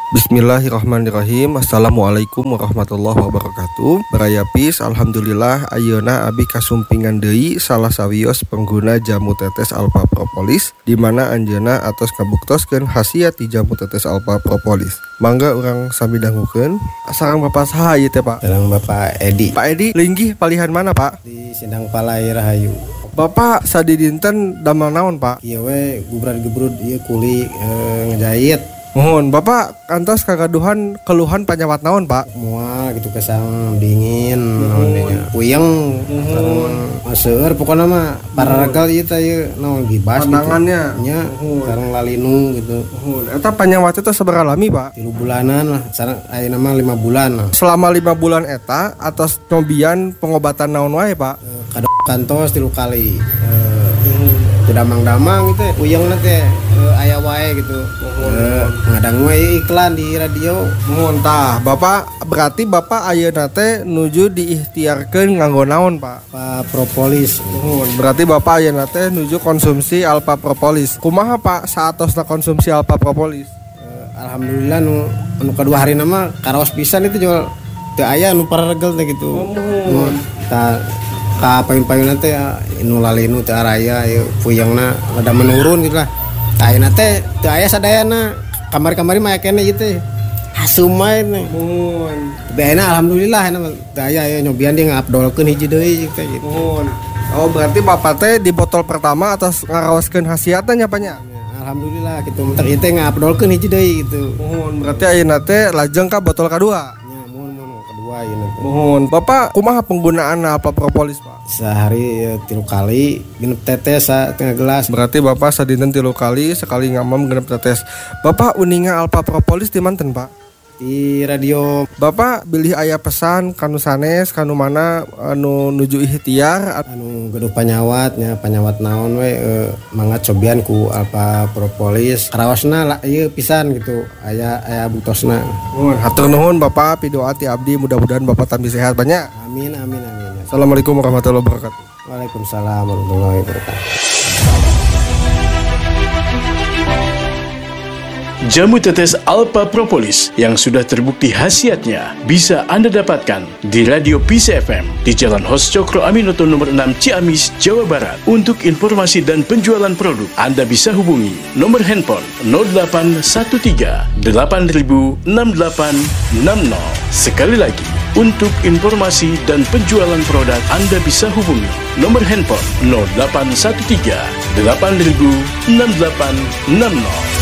Bismillahirrahmanirrahim. Assalamualaikum warahmatullahi wabarakatuh. Barayapis, alhamdulillah ayeuna abi kasumpingan deui salah sawios pengguna jamu tetes alpha propolis di mana anjeunna atos kabuktoskeun khasiat ti jamu tetes alpha propolis. Mangga urang sami dangukeun. Sareng Bapak saha ieu teh, Pak? Sareng Bapak Edi. Pak Edi, linggih palihan mana, Pak? Di Sindang Palai Rahayu. Bapak sadi dinten damel naon, Pak? Ieu we gubrad-gebrud ieu kuli ngejahit. Mohon Bapak kantos kagaduhan keluhan panyawat naon, Pak? Mual gitu kesang dingin naon nya. Puyeng sareng maseur pokona mah pararegal ieu teh ieu naon gibas pandangannya gitu. Nya sareng lalinu gitu. Eta panyawat itu sabaraha lami, Pak? 3 bulanan lah, sareng ayeuna mah 5 bulan lah. Selama 5 bulan eta atas nyobian pengobatan naon wae, Pak? Kantos 3 kali. Damang-damang gitu puyeng teh aya wae gitu. Ngadang wae iklan di radio. Mohon tah, Bapak berarti Bapak ayeuna teh nuju diikhtiarkeun nganggo naon, Pak? Alpha propolis. Berarti Bapak ayeuna teh nuju konsumsi alpha propolis. Kumaha, Pak, saatosna konsumsi alpha propolis? Alhamdulillah nu kedua harina mah karaos pisan itu jual teu aya nu pararegel teh gitu. Tah ka payun-payunna teh nu lalinu teu araya ieu puyengna rada menurun gitu lah. Ayeuna teh teu aya sadayana. Kamari-kamari mah kene ieu teh. Hasum wae teh. Beena alhamdulillah enak teu aya nyobian dia ngabdolkeun hiji deui teh gitu. Oh, berarti Bapak teh di botol pertama atas ngaraoskeun khasiatna nya, Pak nya? Alhamdulillah gitu. Mentek ieu teh ngabdolkeun hiji deui gitu. Berarti ayeuna teh lajeng ka botol kedua. Kedua ieu. Mohon Bapak kumaha penggunaan alpha propolis, Pak? Sehari 3 kali genep tetes setengah gelas. Berarti Bapak sadinten 3 kali sekali ngamam genep tetes. Bapak uninga alpha propolis di manten, Pak? Di radio. Bapak bilih aya pesan kanu sanes kanu mana anu nuju ikhtiar anu geduh panyawatnya panyawat naon we mangga cobian ku alpha propolis karaosna ieu pisan gitu aya butosna. Hatur nuhun Bapak pidoa ti abdi mudah-mudahan Bapak tambah sehat banyak. Amin. Assalamualaikum warahmatullahi wabarakatuh. Waalaikumsalam warahmatullahi wabarakatuh. Jamu tetes alpha propolis yang sudah terbukti khasiatnya bisa Anda dapatkan di Radio Peace FM di Jalan Hos Cokro Aminoto nomor 6 Ciamis, Jawa Barat. Untuk informasi dan penjualan produk, Anda bisa hubungi nomor handphone 0813 8000 6860. Sekali lagi, untuk informasi dan penjualan produk, Anda bisa hubungi nomor handphone 0813 8000 6860.